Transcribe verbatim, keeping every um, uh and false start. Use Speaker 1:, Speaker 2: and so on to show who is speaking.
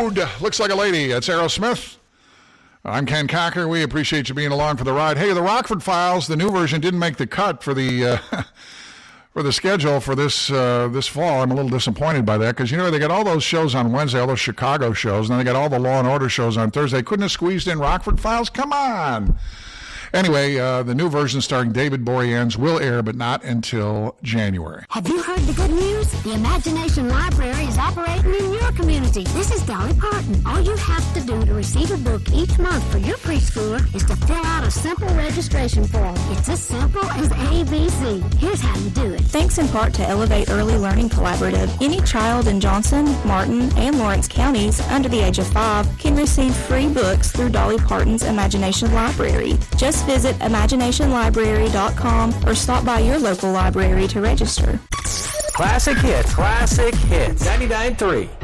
Speaker 1: road. Looks like a lady. It's Aerosmith. I'm Ken Cocker. We appreciate you being along for the ride. Hey, the Rockford Files, the new version, didn't make the cut for the uh, for the schedule for this uh, this fall. I'm a little disappointed by that because, you know, they got all those shows on Wednesday, all those Chicago shows, and then they got all the Law and Order shows on Thursday. Couldn't have squeezed in Rockford Files? Come on. Anyway, uh, the new version starring David Boreanaz will air, but not until January.
Speaker 2: Have you heard the good news? The Imagination Library is operating in your community. This is Dolly Parton. All you have to do to receive a book each month for your preschooler is to fill out a simple registration form. It's as simple as A B C. Here's how you do it.
Speaker 3: Thanks in part to Elevate Early Learning Collaborative, any child in Johnson, Martin, and Lawrence counties under the age of five can receive free books through Dolly Parton's Imagination Library. Just visit imagination library dot com or stop by your local library to register.
Speaker 4: Classic hits, classic hits. ninety-nine point three